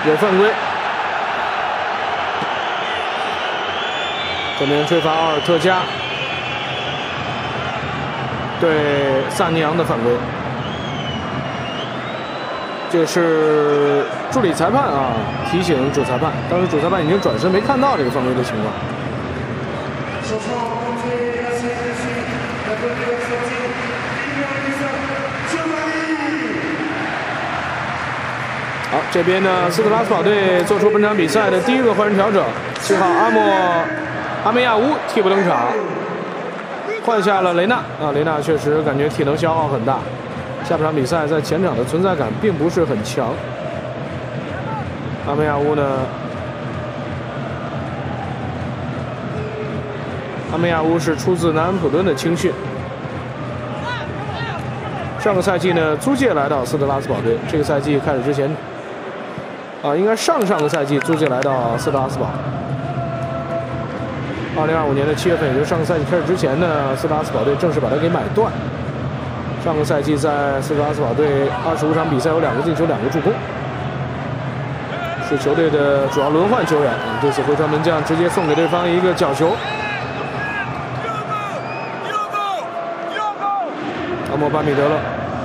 有犯规。这边吹罚奥尔特加对萨尼昂的犯规。这是助理裁判啊提醒主裁判，当时主裁判已经转身没看到这个犯规的情况。好，这边呢，斯特拉斯堡队做出本场比赛的第一个换人调整，7号阿梅亚乌替补登场，换下了雷纳啊，雷纳确实感觉体能消耗很大，下半场比赛在前场的存在感并不是很强。阿梅亚乌呢？阿梅亚乌是出自南安普敦的青训，上个赛季呢租借来到斯特拉斯堡队，这个赛季开始之前，应该上个赛季租借来到斯特拉斯堡。2025年的7月份，也就是上个赛季开始之前呢，斯特拉斯堡队正式把他给买断。上个赛季在斯特拉斯堡队25场比赛有2个进球2个助攻，是球队的主要轮换球员。这次回传门将直接送给对方一个角球。阿莫巴米德勒，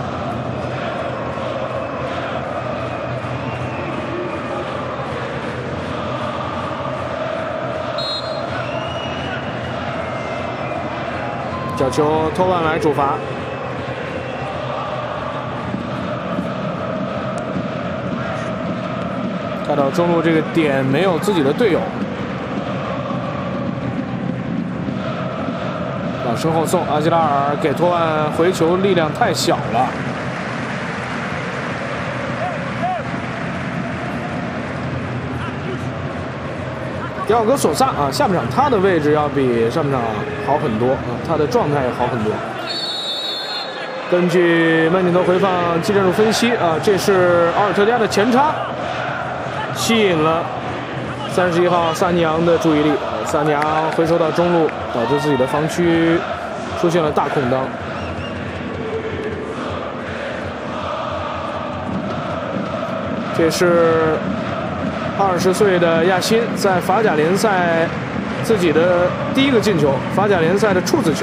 角球托万来主罚。看到中路这个点没有自己的队友，往身后送，阿基拉尔给托万回球力量太小了。迪奥戈索萨啊，下半场他的位置要比上半场好很多啊，他的状态也好很多。根据慢镜头回放技战术分析啊，这是奥尔特加的前插，吸引了31号萨尼昂的注意力。萨尼昂回收到中路，导致自己的防区出现了大空当。这是20岁的亚辛在法甲联赛自己的第一个进球，法甲联赛的处子球。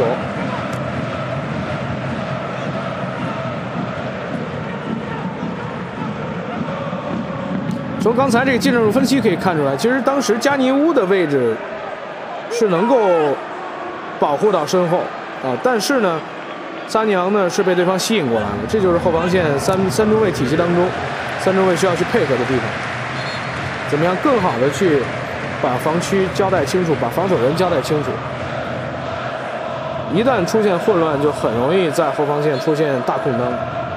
从刚才这个技战术分析可以看出来，其实当时加尼乌的位置是能够保护到身后啊，但是呢，萨尼昂呢是被对方吸引过来了，这就是后防线三中卫体系当中3中卫需要去配合的地方。怎么样更好的去把防区交代清楚，把防守人交代清楚。一旦出现混乱，就很容易在后防线出现大空当。